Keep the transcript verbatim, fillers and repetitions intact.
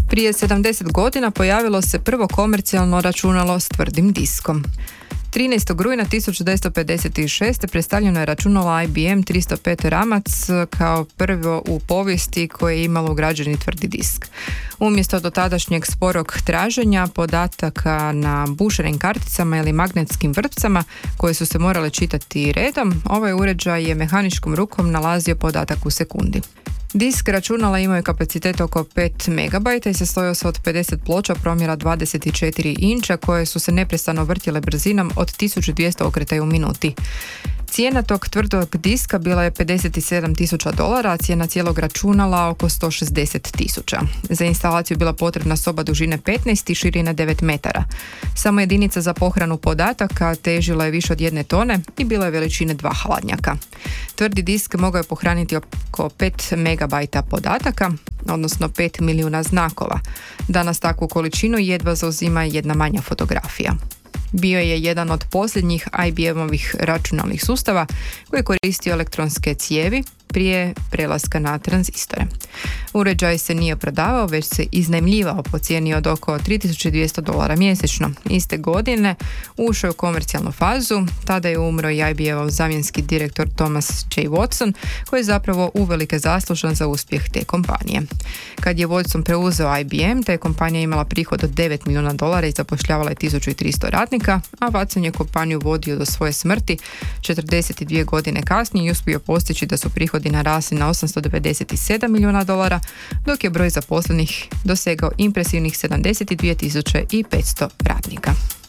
Prije sedamdeset godina pojavilo se prvo komercijalno računalo s tvrdim diskom. trinaestog rujna tisuću devetsto pedeset šeste predstavljeno je računalo I B M tristo pet Ramac kao prvo u povijesti koje je imalo ugrađeni tvrdi disk. Umjesto dotadašnjeg sporog traženja podataka na bušenim karticama ili magnetskim vrpcama koje su se morale čitati redom, ovaj uređaj je mehaničkom rukom nalazio podatak u sekundi. Disk računala imaju kapacitet oko pet megabajta i sastojao se od pedeset ploča promjera dvadeset četiri inča koje su se neprestano vrtjele brzinom od tisuću dvjesto okretaja u minuti. Cijena tog tvrdog diska bila je pedeset sedam tisuća dolara, a cijena cijelog računala oko sto šezdeset tisuća. Za instalaciju bila potrebna soba dužine petnaest i širine devet metara. Samo jedinica za pohranu podataka težila je više od jedne tone i bila je veličine dva hladnjaka. Tvrdi disk mogao je pohraniti oko pet megabajta podataka, odnosno pet milijuna znakova. Danas takvu količinu jedva zauzima jedna manja fotografija. Bio je jedan od posljednjih I B M-ovih računalnih sustava koji je koristio elektronske cijevi prije prelaska na tranzistore. Uređaj se nije prodavao, već se iznajmljivao po cijeni od oko tri tisuće dvjesto dolara mjesečno. Iste godine ušao je u komercijalnu fazu, tada je umro i I B M-ov zamjenski direktor Thomas J. Watson, koji je zapravo uvelike zaslužan za uspjeh te kompanije. Kad je Watson preuzeo I B M, ta je kompanija imala prihod od devet milijuna dolara i zapošljavala je tisuću tristo radnika, a Watson je kompaniju vodio do svoje smrti četrdeset dvije godine kasnije i uspio postići da su prihodi narasli na osamsto devedeset sedam milijuna dolara, dok je broj zaposlenih dosegao impresivnih sedamdeset dvije tisuće petsto radnika.